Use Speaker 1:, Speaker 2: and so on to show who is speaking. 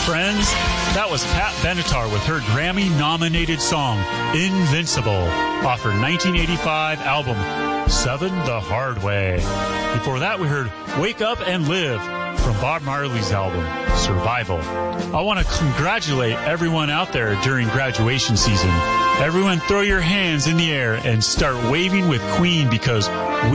Speaker 1: friends. That was Pat Benatar with her Grammy-nominated song, Invincible, off her 1985 album, Seven the Hard Way. Before that, we heard Wake Up and Live from Bob Marley's album, Survival. I want to congratulate everyone out there during graduation season. Everyone throw your hands in the air and start waving with Queen because